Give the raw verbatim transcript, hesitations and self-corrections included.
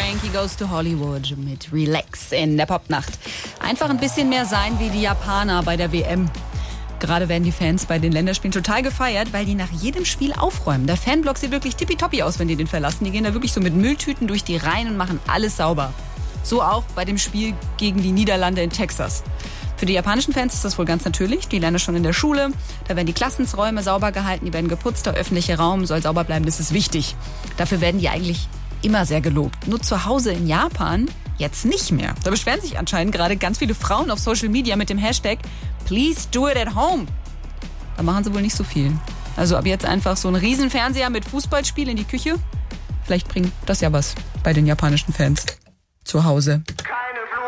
Frankie Goes to Hollywood mit Relax in der Popnacht. Einfach ein bisschen mehr sein wie die Japaner bei der W M. Gerade werden die Fans bei den Länderspielen total gefeiert, weil die nach jedem Spiel aufräumen. Der Fanblock sieht wirklich tippitoppi aus, wenn die den verlassen. Die gehen da wirklich so mit Mülltüten durch die Reihen und machen alles sauber. So auch bei dem Spiel gegen die Niederlande in Texas. Für die japanischen Fans ist das wohl ganz natürlich. Die lernen schon in der Schule. Da werden die Klassensräume sauber gehalten, die werden geputzt. Der öffentliche Raum soll sauber bleiben, das ist wichtig. Dafür werden die eigentlich immer sehr gelobt. Nur zu Hause in Japan jetzt nicht mehr. Da beschweren sich anscheinend gerade ganz viele Frauen auf Social Media mit dem Hashtag Please do it at home. Da machen sie wohl nicht so viel. Also ab jetzt einfach so ein Riesenfernseher mit Fußballspiel in die Küche. Vielleicht bringt das ja was bei den japanischen Fans zu Hause.